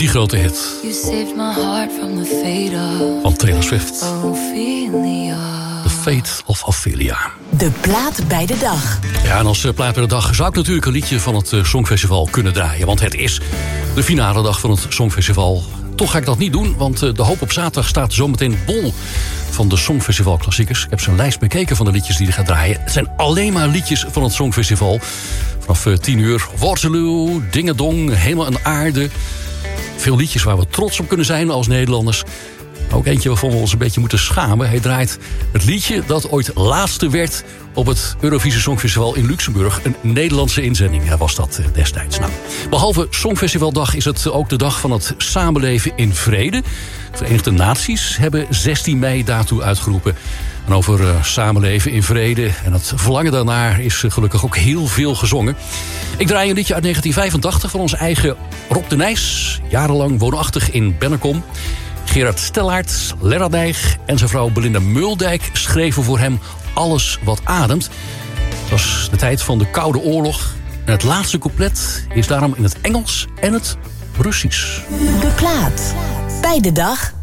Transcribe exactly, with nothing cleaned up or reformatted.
die grote hit You saved my heart from the fate of van Taylor Swift. Ophelia. The Fate of Ophelia. De plaat bij de dag. Ja, en als uh, plaat bij de dag zou ik natuurlijk een liedje van het uh, Songfestival kunnen draaien. Want het is de finale dag van het Songfestival. Toch ga ik dat niet doen, want uh, de hoop op zaterdag staat zometeen bol van de Songfestival klassiekers. Ik heb zo'n lijst bekeken van de liedjes die er gaat draaien. Het zijn alleen maar liedjes van het Songfestival. Vanaf uh, tien uur Waterloo, Dingedong, Hemel en Aarde. Veel liedjes waar we trots op kunnen zijn als Nederlanders. Ook eentje waarvan we ons een beetje moeten schamen. Hij draait het liedje dat ooit laatste werd op het Eurovisie Songfestival in Luxemburg. Een Nederlandse inzending was dat destijds. Nou, behalve Songfestivaldag is het ook de dag van het samenleven in vrede. De Verenigde Naties hebben zestien mei daartoe uitgeroepen. En over uh, samenleven in vrede en het verlangen daarnaar is uh, gelukkig ook heel veel gezongen. Ik draai een liedje uit negentien vijfentachtig van onze eigen Rob de Nijs. Jarenlang woonachtig in Bennekom. Gerard Stellaert, Lennart Nijg en zijn vrouw Belinda Muldijk schreven voor hem Alles wat ademt. Het was de tijd van de Koude Oorlog. En het laatste couplet is daarom in het Engels en het Russisch. De plaat bij de dag.